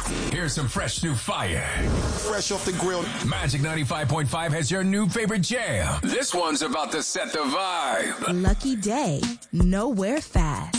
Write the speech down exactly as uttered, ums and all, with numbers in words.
Here's some fresh new fire. Fresh off the grill. Magic ninety-five point five has your new favorite jam. This one's about to set the vibe. Lucky Day, nowhere fast.